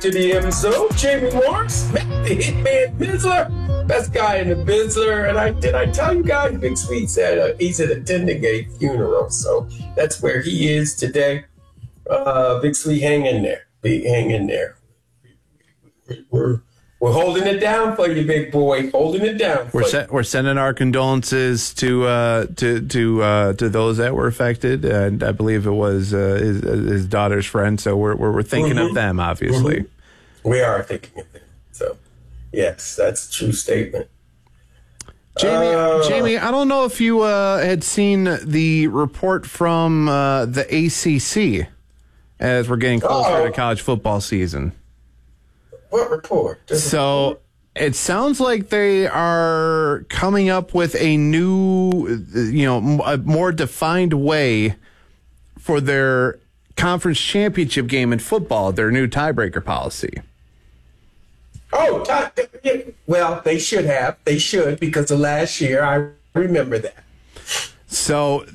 to the MSO, Jamie Morris, the Hitman Bizzler, best guy in the Bizzler. And I tell you guys, Big Sweet said he's attending a funeral, so that's where he is today. Big Sweet, hang in there. Hang in there. We're holding it down for you, big boy. Holding it down. We're sending our condolences to those that were affected, and I believe it was his daughter's friend. So we're thinking of them, obviously. Mm-hmm. We are thinking of them. So yes, that's a true statement. Jamie, I don't know if you had seen the report from the ACC as we're getting closer to college football season. What report? It sounds like they are coming up with a new, a more defined way for their conference championship game in football, their new tiebreaker policy. Oh, well, they should have. They should, because of last year. I remember that. So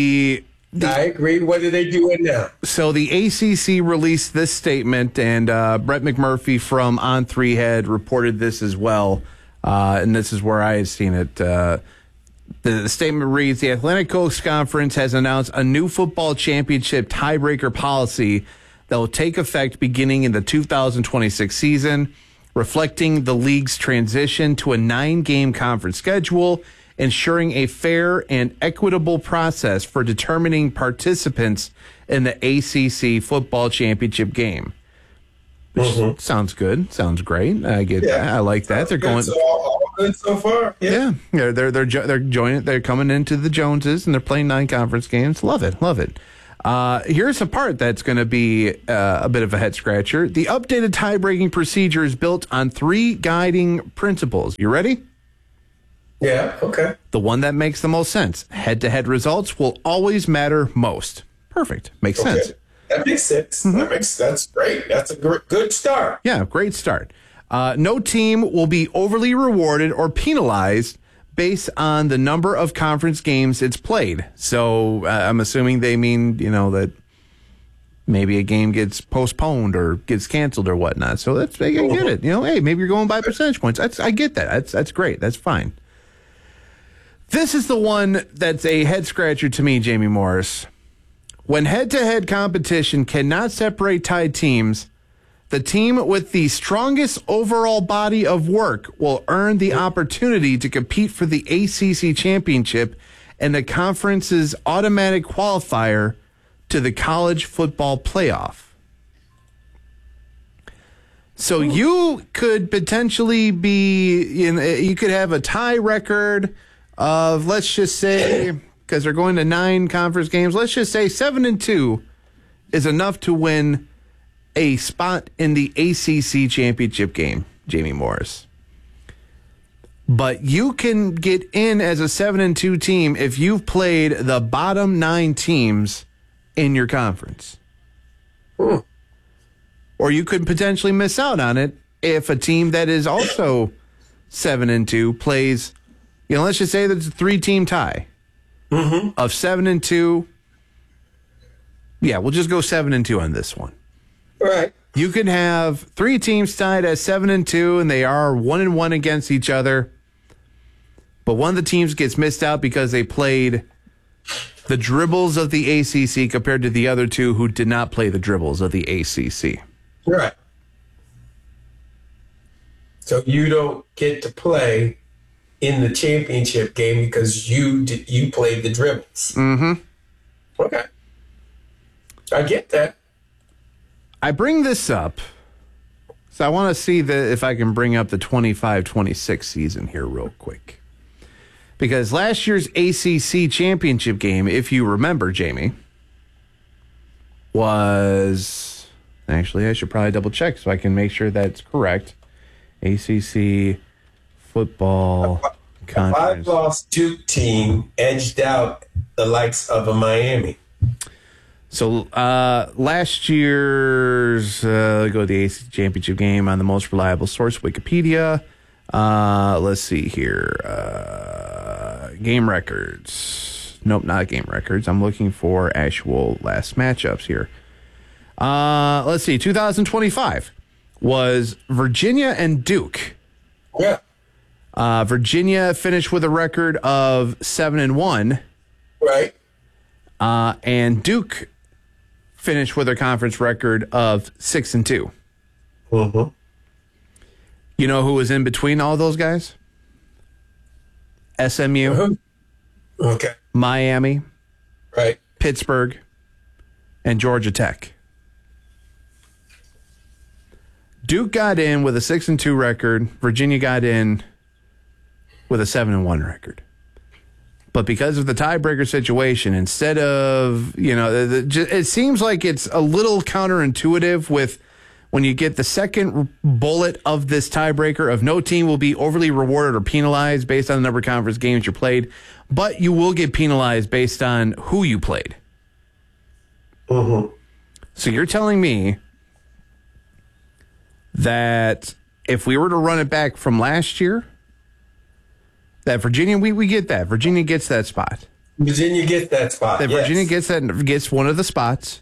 I agree. What are they doing now? So the ACC released this statement, and Brett McMurphy from On3 had reported this as well, and this is where I had seen it. The statement reads, the Atlantic Coast Conference has announced a new football championship tiebreaker policy that will take effect beginning in the 2026 season, reflecting the league's transition to a 9-game conference schedule, ensuring a fair and equitable process for determining participants in the ACC football championship game. Which sounds good. Sounds great. I get that. I like that. They're going all good so far. Yeah. They're joining. They're coming into the Joneses and they're playing 9 conference games. Love it. Here's a part that's going to be a bit of a head scratcher. The updated tie-breaking procedure is built on 3 guiding principles. You ready? Yeah, okay. The one that makes the most sense. Head-to-head results will always matter most. Perfect. Makes sense. That makes sense. Mm-hmm. That's great. That's a good start. Yeah, great start. No team will be overly rewarded or penalized based on the number of conference games it's played. So I'm assuming they mean, that maybe a game gets postponed or gets canceled or whatnot. So I get it. Hey, maybe you're going by percentage points. I get that. That's great. That's fine. This is the one that's a head scratcher to me, Jamie Morris. When head-to-head competition cannot separate tied teams, the team with the strongest overall body of work will earn the opportunity to compete for the ACC championship and the conference's automatic qualifier to the college football playoff. So you could potentially you could have a tie record of, let's just say, because they're going to 9 conference games, let's just say 7-2 is enough to win a spot in the ACC championship game, Jamie Morris. But you can get in as a 7-2 team if you've played the bottom 9 teams in your conference. Or you could potentially miss out on it if a team that is also 7-2 plays, let's just say that's a 3-team tie of 7-2. Yeah, we'll just go 7-2 on this one. Right. You can have 3 teams tied at 7-2, and they are 1-1 against each other. But one of the teams gets missed out because they played the dribbles of the ACC compared to the other 2 who did not play the dribbles of the ACC. Right. So you don't get to play in the championship game because you played the dribbles. Mm-hmm. Okay. I get that. I bring this up, so I want to see if I can bring up the 25-26 season here real quick. Because last year's ACC championship game, if you remember, Jamie, was... Actually, I should probably double check so I can make sure that's correct. ACC football conference. A 5-loss Duke team edged out the likes of a Miami. So last year's go to the ACC championship game on the most reliable source, Wikipedia. Let's see here. Game records. Nope, not game records. I'm looking for actual last matchups here. Let's see. 2025. was Virginia and Duke. Yeah. Virginia finished with a record of 7-1. Right. And Duke finished with a conference record of 6-2. Mm-hmm. You know who was in between all those guys? SMU, Okay. Miami, Right. Pittsburgh, and Georgia Tech. Duke got in with a 6-2 record. Virginia got in with a 7-1 record. But because of the tiebreaker situation, instead of, it seems like it's a little counterintuitive with when you get the second bullet of this tiebreaker of no team will be overly rewarded or penalized based on the number of conference games you played, but you will get penalized based on who you played. Mm-hmm. So you're telling me that if we were to run it back from last year, that Virginia, we get that. Virginia gets that spot. Virginia gets that spot. That yes. Virginia gets one of the spots,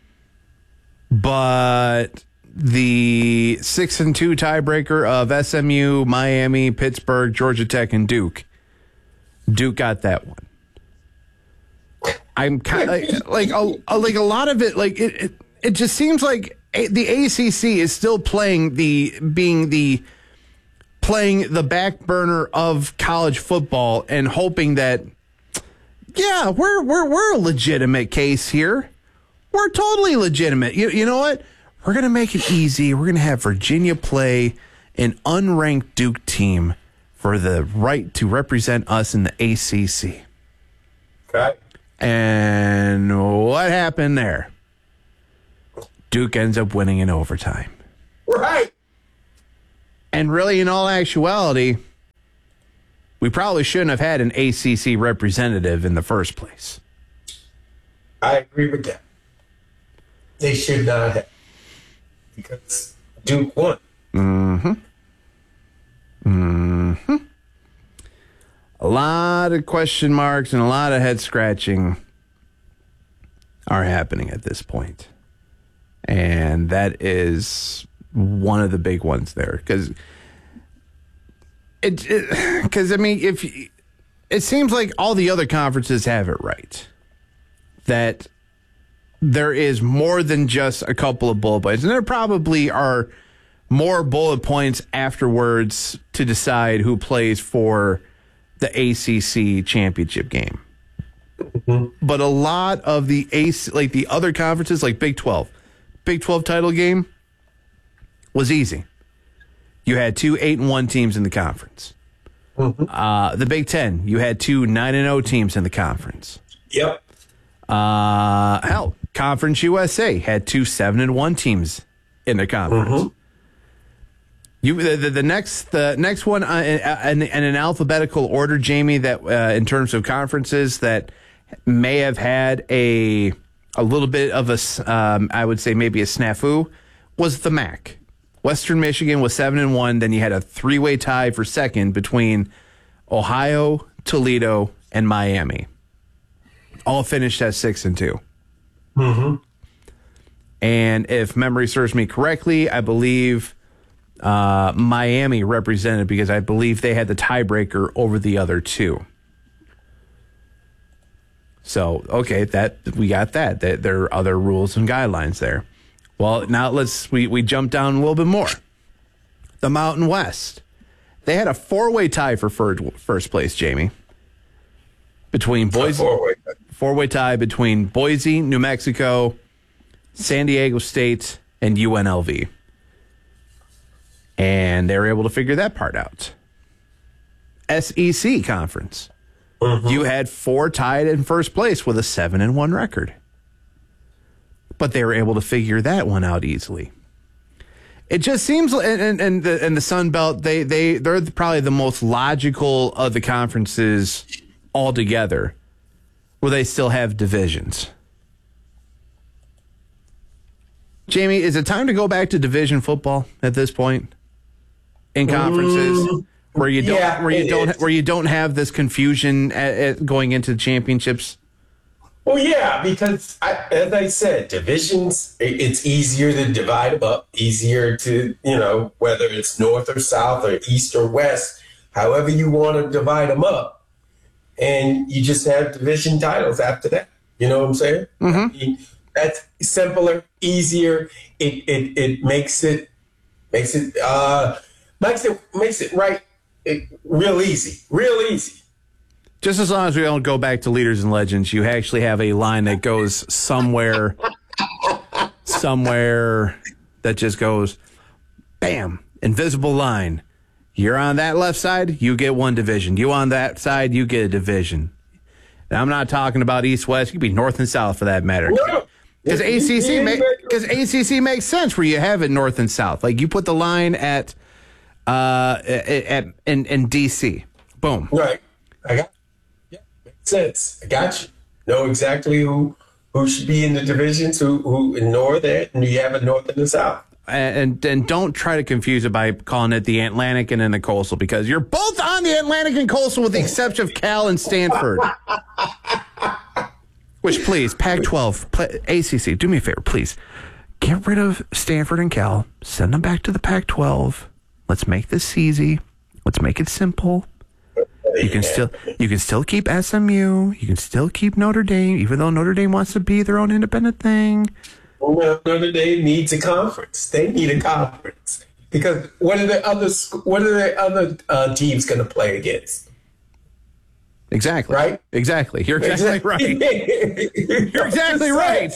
but the 6-2 tiebreaker of SMU, Miami, Pittsburgh, Georgia Tech, and Duke got that one. I'm kind of like a lot of it. Like it just seems like the ACC is still playing the back burner of college football and hoping that, yeah, we're a legitimate case here. We're totally legitimate. You know what? We're going to make it easy. We're going to have Virginia play an unranked Duke team for the right to represent us in the ACC. Okay. And what happened there? Duke ends up winning in overtime. Right. And really, in all actuality, we probably shouldn't have had an ACC representative in the first place. I agree with that. They should not have. Because Duke won. Mm-hmm. Mm-hmm. A lot of question marks and a lot of head scratching are happening at this point. And that is one of the big ones there. Because I mean, it seems like all the other conferences have it right. That there is more than just a couple of bullet points. And there probably are more bullet points afterwards to decide who plays for the ACC championship game. Mm-hmm. But a lot of the the other conferences, like Big 12 title game was easy. You had two 8-1 teams in the conference. Mm-hmm. The Big 10, you had two 9-0 teams in the conference. Yep. Hell, Conference USA had two 7-1 teams in the conference. Mm-hmm. The next one in an alphabetical order, Jamie, that in terms of conferences that may have had a little bit of I would say maybe a snafu, was the MAC. Western Michigan was 7-1. Then you had a three-way tie for second between Ohio, Toledo, and Miami. All finished at 6-2. Mm-hmm. And if memory serves me correctly, I believe Miami represented because I believe they had the tiebreaker over the other two. So, okay, we got that there are other rules and guidelines there. Well, now we jump down a little bit more. The Mountain West. They had a four-way tie for first place, Jamie. Between Boise. Four-way tie between Boise, New Mexico, San Diego State, and UNLV. And they were able to figure that part out. SEC conference. Mm-hmm. You had four tied in first place with a 7-1 record. But they were able to figure that one out easily. It just seems, and the Sun Belt, they're probably the most logical of the conferences altogether, where they still have divisions. Jamie, is it time to go back to division football at this point in conferences where you don't have this confusion at going into the championships? Well, yeah, because as I said, divisions, it's easier to divide them up, easier to, whether it's north or south or east or west, however you want to divide them up. And you just have division titles after that. You know what I'm saying? I mean, that's simpler, easier. It makes it right real easy, real easy. Just as long as we don't go back to Leaders and Legends, you actually have a line that goes somewhere that just goes, bam, invisible line. You're on that left side, you get one division. You on that side, you get a division. Now, I'm not talking about East-West. You could be North and South for that matter. Because ACC makes sense where you have it North and South. Like you put the line in DC. Boom. Right. I got makes sense. I got you. Know exactly who should be in the divisions, who in North, and you have a North and the South. And don't try to confuse it by calling it the Atlantic and then the Coastal, because you're both on the Atlantic and Coastal with the exception of Cal and Stanford. Which, please, Pac-12, ACC, do me a favor, please. Get rid of Stanford and Cal. Send them back to the Pac-12. Let's make this easy. Let's make it simple. You can still keep SMU. You can still keep Notre Dame, even though Notre Dame wants to be their own independent thing. Well, Notre Dame needs a conference. They need a conference because what are the other teams going to play against? Exactly. Right? Exactly. You're exactly right. You're exactly right.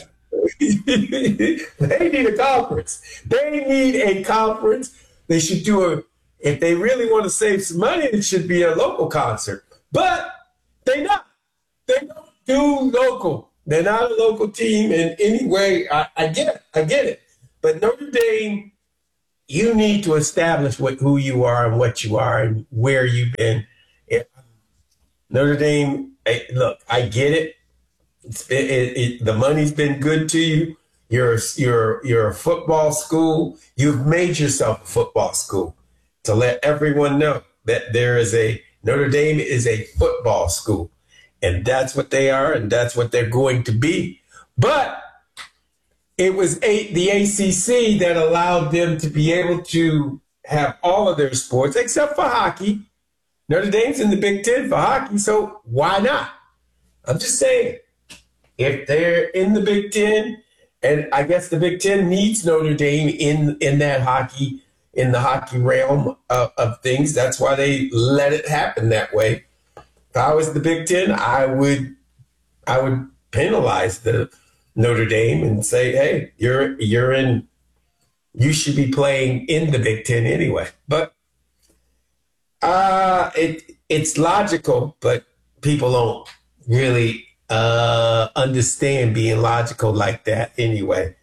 They need a conference. They need a conference. They should if they really want to save some money, it should be a local concert. But they don't do local. They're not a local team in any way. I get it. But Notre Dame, you need to establish who you are and what you are and where you've been. Notre Dame, look, I get it. The money's been good to you. You're a football school. You've made yourself a football school to let everyone know that Notre Dame is a football school. And that's what they are, and that's what they're going to be. But it was the ACC that allowed them to be able to have all of their sports, except for hockey. Notre Dame's in the Big Ten for hockey, so why not? I'm just saying, if they're in the Big Ten, and I guess the Big Ten needs Notre Dame in that hockey, in the hockey realm of things. That's why they let it happen that way. If I was the Big Ten, I would penalize the Notre Dame and say, hey, you should be playing in the Big Ten anyway. But it's logical, but people don't really understand being logical like that anyway.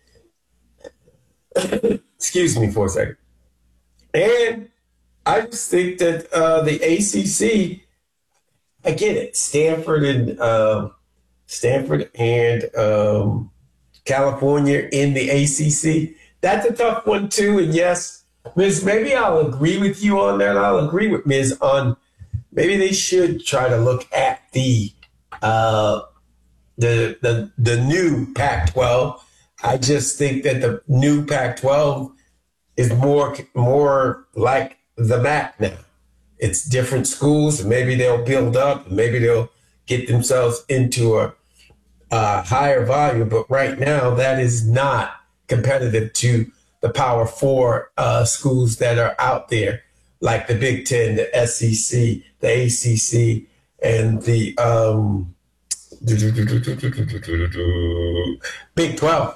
Excuse me for a second. And I just think that the ACC, I get it. Stanford and California in the ACC. That's a tough one too. And yes, Ms. Maybe I'll agree with you on that. I'll agree with Ms. on maybe they should try to look at the new Pac-12. I just think that the new Pac-12 is more like the MAC now. It's different schools, and maybe they'll build up, and maybe they'll get themselves into a higher volume. But right now, that is not competitive to the Power Four schools that are out there, like the Big Ten, the SEC, the ACC, and the Big 12.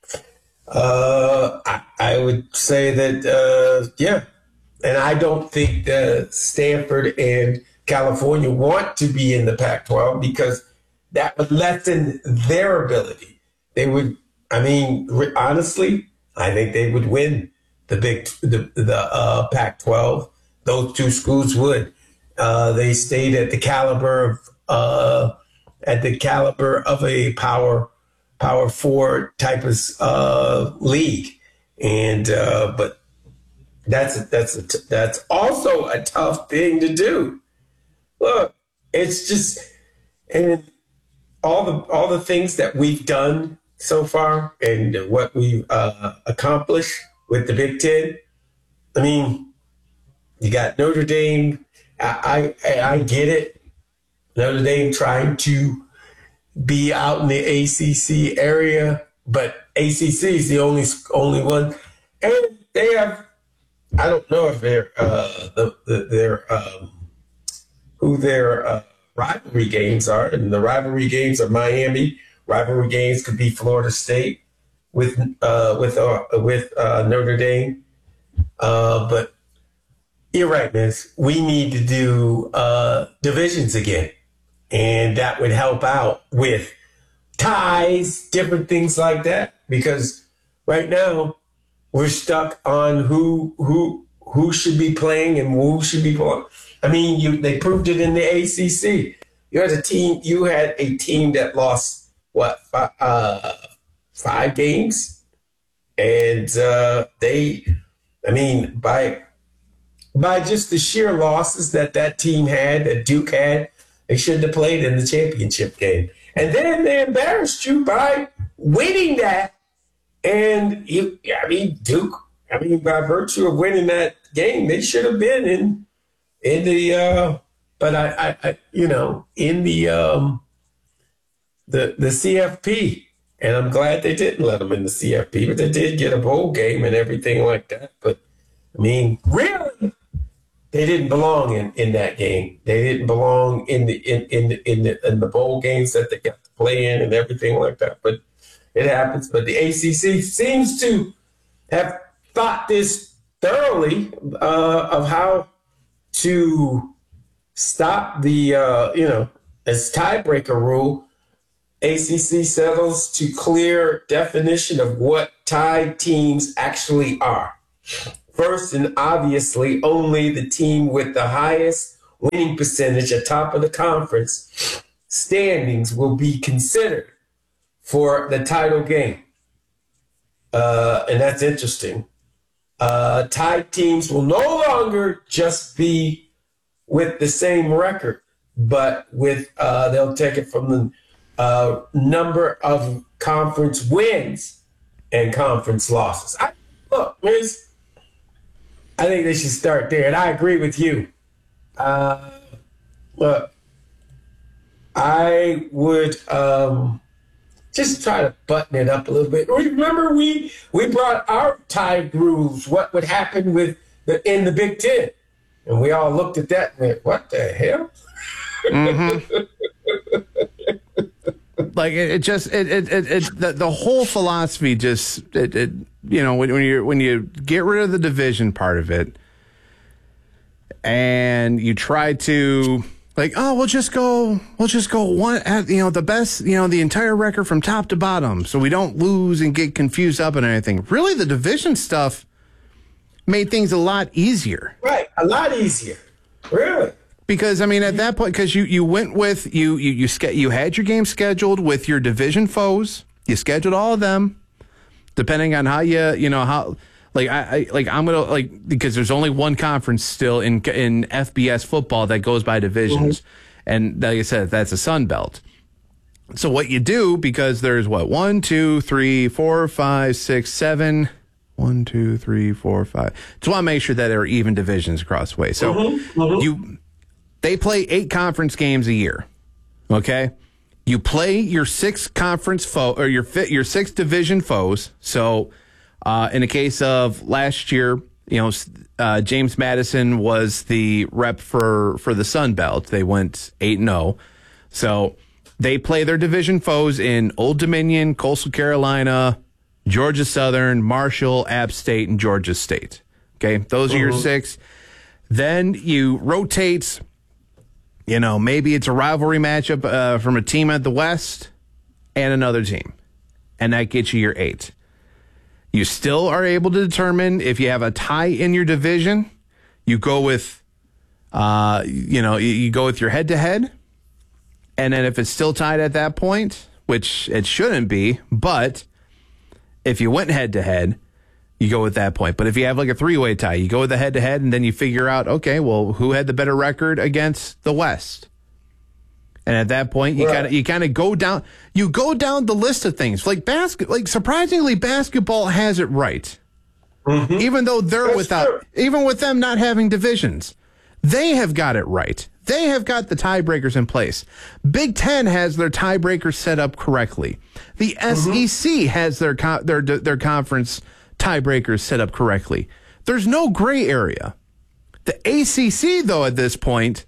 I would say that, yeah. And I don't think that Stanford and California want to be in the Pac-12 because that would lessen their ability. They would, honestly, I think they would win the Pac-12. Those two schools would. They stayed at the caliber of a Power Four type of league, and but that's also a tough thing to do. Look, it's just, and all the things that we've done so far and what we've accomplished with the Big Ten. I mean, you got Notre Dame. I get it. Notre Dame trying to be out in the ACC area, but ACC is the only one, and they have. I don't know if they're who their rivalry games are, and the rivalry games are Miami. Rivalry games could be Florida State with Notre Dame, but you're right, Miss. We need to do divisions again, and that would help out with ties, different things like that. Because right now we're stuck on who should be playing and who should be playing. I mean, they proved it in the ACC. You had a team that lost what 5 games, and by just the sheer losses that team had, that Duke had, they shouldn't have played in the championship game. And then they embarrassed you by winning that. And Duke, by virtue of winning that game, they should have been in the CFP. And I'm glad they didn't let them in the CFP, but they did get a bowl game and everything like that. But I mean, really, they didn't belong in that game. They didn't belong in the bowl games that they got to play in and everything like that. But it happens. But the ACC seems to have thought this thoroughly of how to stop the as tiebreaker rule. ACC settles to clear definition of what tied teams actually are. First, and obviously, only the team with the highest winning percentage atop of the conference standings will be considered for the title game. And that's interesting. Tied teams will no longer just be with the same record, but with they'll take it from the number of conference wins and conference losses. Miz, I think they should start there, and I agree with you. Look, I would just try to button it up a little bit. Remember, we brought our tie rules, what would happen in the Big Ten, and we all looked at that and went, "What the hell?" Mm-hmm. Like the whole philosophy just when you get rid of the division part of it and you try to we'll just go one at the best, the entire record from top to bottom so we don't lose and get confused up and anything. Really, the division stuff made things a lot easier. Right, a lot easier. Really. Because, at that point, because you went with, you had your game scheduled with your division foes. You scheduled all of them, depending on how because there's only one conference still in FBS football that goes by divisions. Mm-hmm. And like I said, that's a Sun Belt. So what you do, because there's 1, 2, 3, 4, 5, 6, 7... 1, 2, 3, 4, 5. Just want to make sure that there are even divisions across the way. So they play 8 conference games a year. Okay, you play your 6 conference foe or your 6 division foes. So in the case of last year, James Madison was the rep for the Sun Belt. They went 8-0. So they play their division foes in Old Dominion, Coastal Carolina, Georgia Southern, Marshall, App State, and Georgia State. Okay, those are your 6. Then you rotate. Maybe it's a rivalry matchup from a team at the West and another team, and that gets you your 8. You still are able to determine if you have a tie in your division. You go with, you go with your head-to-head, and then if it's still tied at that point, which it shouldn't be, but if you went head-to-head, you go with that point. But if you have like a 3-way tie, you go with the head-to-head, and then you figure out, okay, well, who had the better record against the West? And at that point, you kind of go down the list of things. Like surprisingly, basketball has it right. Mm-hmm. Even though even with them not having divisions, they have got it right. They have got the tiebreakers in place. Big Ten has their tiebreakers set up correctly. The SEC has their conference tiebreakers set up correctly. There's no gray area. The ACC, though, at this point,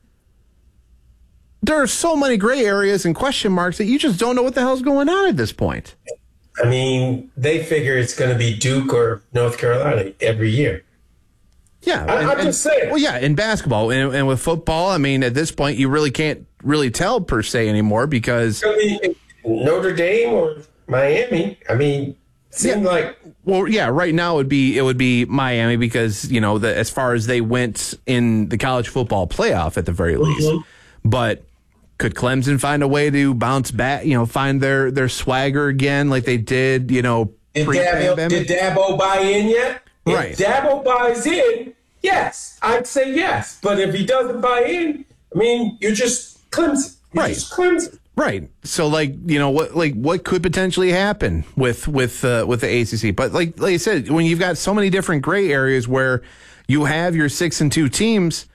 there are so many gray areas and question marks that you just don't know what the hell's going on at this point. I mean, they figure it's going to be Duke or North Carolina every year. Yeah. I'm just saying. Well, yeah, in basketball and with football, I mean, at this point, you really can't really tell per se anymore because... It's going to be Notre Dame or Miami. I mean, seemed like... Well, yeah, right now it would be Miami because, you know, as far as they went in the college football playoff at the very least. But... could Clemson find a way to bounce back, you know, find their swagger again like they did, you know, pre-pandemic? Did Dabo buy in yet? Right. If Dabo buys in, yes, I'd say yes. But if he doesn't buy in, I mean, you're just Clemson. You're just Clemson. Right. So, like, you know, what could potentially happen with the ACC? But like I said, when you've got so many different gray areas where you have your 6-2 teams,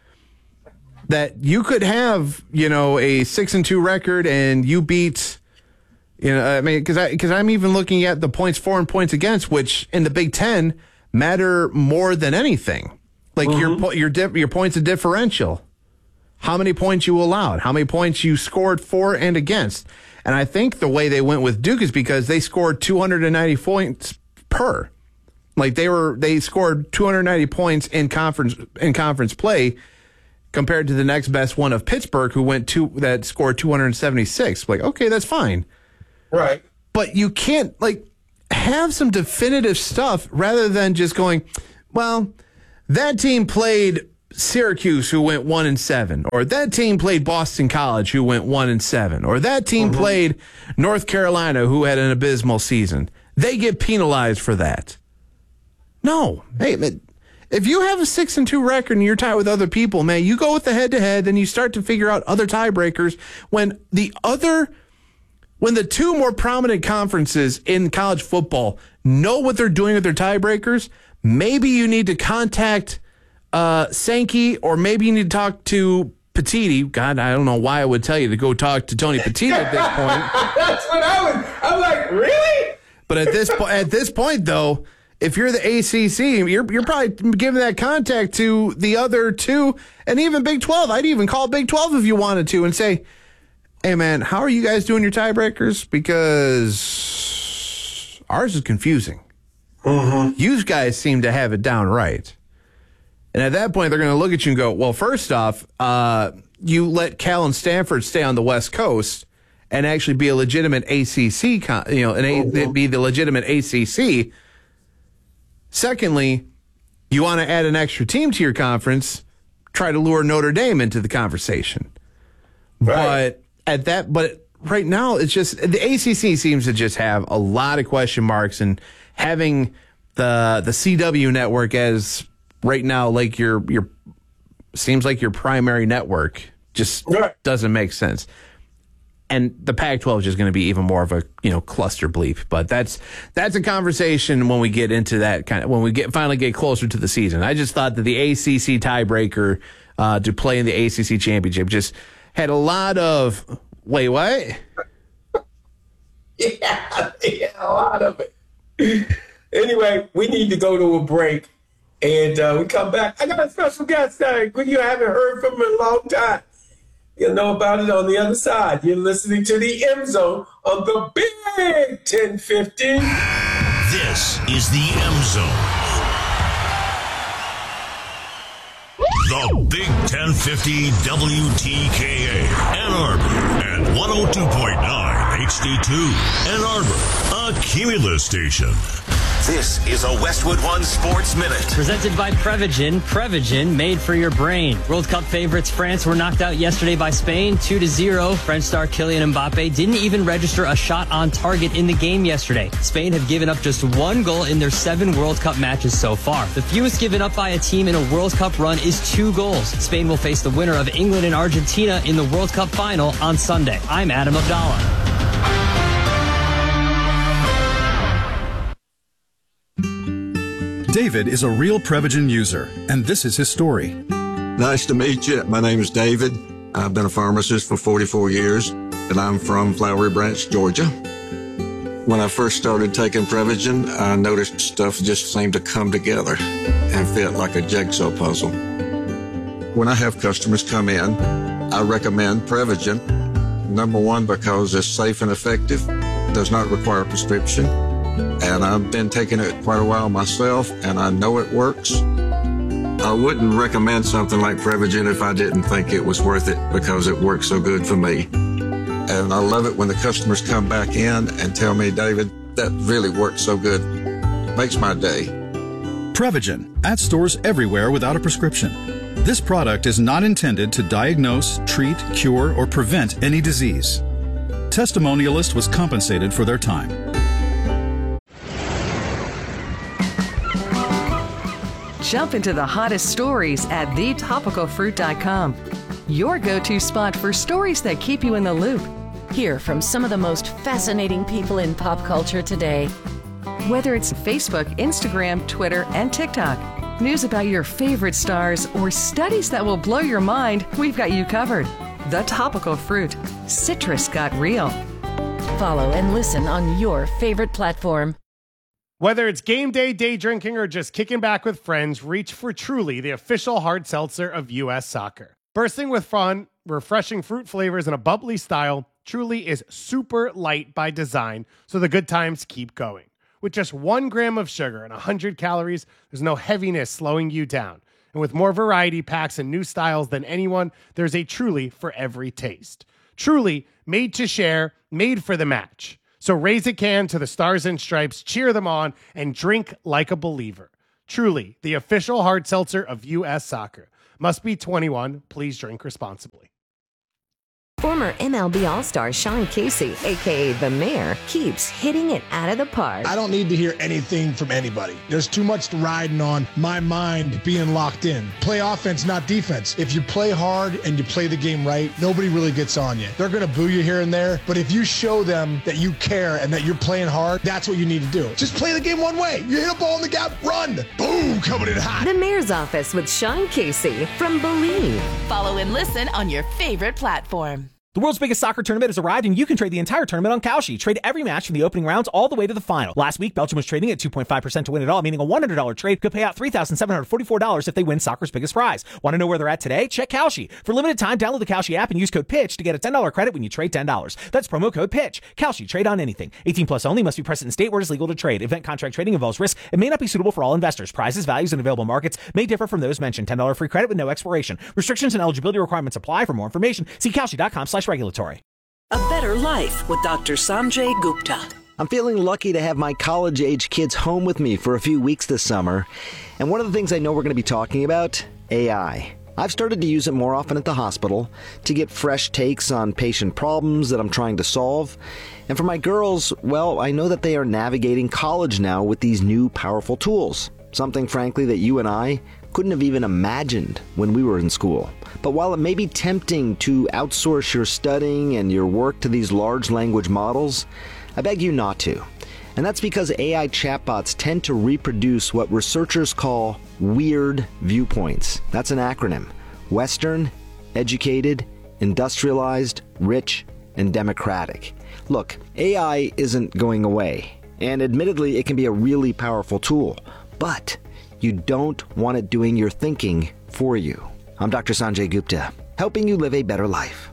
that you could have, you know, a 6-2 record and you beat, you know, I mean, because I'm even looking at the points for and points against, which in the Big Ten matter more than anything. Like your points of differential, how many points you allowed, how many points you scored for and against. And I think the way they went with Duke is because they scored 290 points per. Like they scored 290 points in conference play, compared to the next best one of Pittsburgh, that scored 276. Like, okay, that's fine. Right. But you can't, like, have some definitive stuff rather than just going, well, that team played Syracuse, who went 1-7, or that team played Boston College, who went 1-7, or that team played North Carolina, who had an abysmal season. They get penalized for that. No. Hey, if you have a 6-2 record and you're tied with other people, man, you go with the head-to-head and you start to figure out other tiebreakers. When the two more prominent conferences in college football know what they're doing with their tiebreakers, maybe you need to contact Sankey, or maybe you need to talk to Petitti. God, I don't know why I would tell you to go talk to Tony Petitti at this point. That's what I'm like, really? But at this point, though, if you're the ACC, you're probably giving that contact to the other two, and even Big 12. I'd even call Big 12 if you wanted to and say, hey, man, how are you guys doing your tiebreakers? Because ours is confusing. You guys seem to have it down right. And at that point, they're going to look at you and go, well, first off, you let Cal and Stanford stay on the West Coast and actually be a legitimate ACC, be the legitimate ACC. Secondly, you want to add an extra team to your conference, try to lure Notre Dame into the conversation. Right. But right now, it's just the ACC seems to just have a lot of question marks, and having the CW network as right now, like your seems like your primary network just doesn't make sense. And the Pac-12 is just going to be even more of a, you know, cluster bleep. But that's a conversation when we get into that when we finally get closer to the season. I just thought that the ACC tiebreaker to play in the ACC championship just had a lot of wait, what? Yeah, a lot of it. Anyway, we need to go to a break, and we come back. I got a special guest you haven't heard from in a long time. You'll know about it on the other side. You're listening to the M Zone on the Big 1050. This is the M Zone. The Big 1050 WTKA Ann Arbor and 102.9 HD2 Ann Arbor, a Cumulus station. This is a Westwood One Sports Minute. Presented by Prevagen. Prevagen, made for your brain. World Cup favorites France were knocked out yesterday by Spain, 2-0. French star Kylian Mbappe didn't even register a shot on target in the game yesterday. Spain have given up just 1 goal in their 7 World Cup matches so far. The fewest given up by a team in a World Cup run is 2 goals. Spain will face the winner of England and Argentina in the World Cup final on Sunday. I'm Adam Abdallah. David is a real Prevagen user, and this is his story. Nice to meet you. My name is David. I've been a pharmacist for 44 years, and I'm from Flowery Branch, Georgia. When I first started taking Prevagen, I noticed stuff just seemed to come together and fit like a jigsaw puzzle. When I have customers come in, I recommend Prevagen. Number one, because it's safe and effective, does not require a prescription. And I've been taking it quite a while myself, and I know it works. I wouldn't recommend something like Prevagen if I didn't think it was worth it, because it works so good for me. And I love it when the customers come back in and tell me, David, that really worked so good. Makes my day. Prevagen, at stores everywhere without a prescription. This product is not intended to diagnose, treat, cure, or prevent any disease. Testimonialist was compensated for their time. Jump into the hottest stories at thetopicalfruit.com. Your go-to spot for stories that keep you in the loop. Hear from some of the most fascinating people in pop culture today. Whether it's Facebook, Instagram, Twitter, and TikTok, news about your favorite stars, or studies that will blow your mind, we've got you covered. The Topical Fruit. Citrus got real. Follow and listen on your favorite platform. Whether it's game day, day drinking, or just kicking back with friends, reach for Truly, the official hard seltzer of U.S. Soccer. Bursting with fun, refreshing fruit flavors, and a bubbly style, Truly is super light by design, so the good times keep going. With just 1 gram of sugar and 100 calories, there's no heaviness slowing you down. And with more variety packs and new styles than anyone, there's a Truly for every taste. Truly, made to share, made for the match. So raise a can to the Stars and Stripes, cheer them on, and drink like a believer. Truly, the official hard seltzer of U.S. Soccer. Must be 21. Please drink responsibly. Former MLB All-Star Sean Casey, a.k.a. The Mayor, keeps hitting it out of the park. I don't need to hear anything from anybody. There's too much riding on my mind being locked in. Play offense, not defense. If you play hard and you play the game right, nobody really gets on you. They're going to boo you here and there, but if you show them that you care and that you're playing hard, that's what you need to do. Just play the game one way. You hit a ball in the gap, run. Boom, coming in hot. The Mayor's Office with Sean Casey from Believe. Follow and listen on your favorite platform. The world's biggest soccer tournament has arrived, and you can trade the entire tournament on Kalshi. Trade every match from the opening rounds all the way to the final. Last week, Belgium was trading at 2.5% to win it all, meaning a $100 trade could pay out $3,744 if they win soccer's biggest prize. Want to know where they're at today? Check Kalshi. For limited time, download the Kalshi app and use code PITCH to get a $10 credit when you trade $10. That's promo code PITCH. Kalshi. Trade on anything. 18 plus only. Must be present in state where it is legal to trade. Event contract trading involves risk and may not be suitable for all investors. Prizes, values, and available markets may differ from those mentioned. $10 free credit with no expiration. Restrictions and eligibility requirements apply. For more information, see Kalshi.com/regulatory. A Better Life with Dr. Sanjay Gupta. I'm feeling lucky to have my college-age kids home with me for a few weeks this summer. And one of the things I know we're going to be talking about, AI. I've started to use it more often at the hospital to get fresh takes on patient problems that I'm trying to solve. And for my girls, well, I know that they are navigating college now with these new powerful tools. Something, frankly, that you and I couldn't have even imagined when we were in school. But while it may be tempting to outsource your studying and your work to these large language models, I beg you not to. And that's because AI chatbots tend to reproduce what researchers call weird viewpoints. That's an acronym. Western, educated, industrialized, rich, and democratic. Look, AI isn't going away. And admittedly, it can be a really powerful tool. But you don't want it doing your thinking for you. I'm Dr. Sanjay Gupta, helping you live a better life.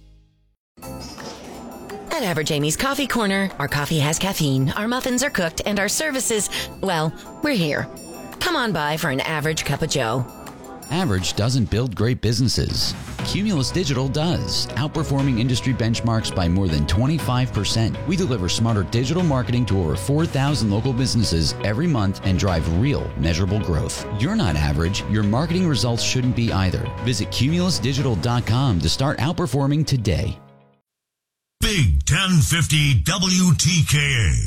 At Average Amy's Coffee Corner, our coffee has caffeine, our muffins are cooked, and our services, well, we're here. Come on by for an average cup of joe. Average doesn't build great businesses. Cumulus Digital does, outperforming industry benchmarks by more than 25%. We deliver smarter digital marketing to over 4,000 local businesses every month and drive real, measurable growth. You're not average. Your marketing results shouldn't be either. Visit cumulusdigital.com to start outperforming today. Big 1050 WTKA.